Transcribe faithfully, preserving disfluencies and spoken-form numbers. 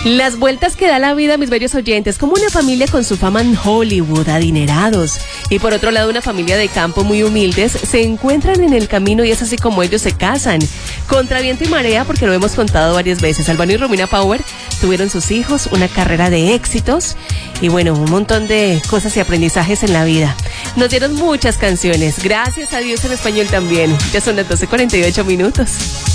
Las vueltas que da la vida, mis bellos oyentes, como una familia con su fama en Hollywood, adinerados, y por otro lado una familia de campo muy humildes, se encuentran en el camino y es así como ellos se casan, contra viento y marea, porque lo hemos contado varias veces. Albano y Romina Power tuvieron sus hijos, una carrera de éxitos y bueno, un montón de cosas y aprendizajes en la vida. Nos dieron muchas canciones, gracias a Dios en español también. Ya son las doce cuarenta y ocho minutos.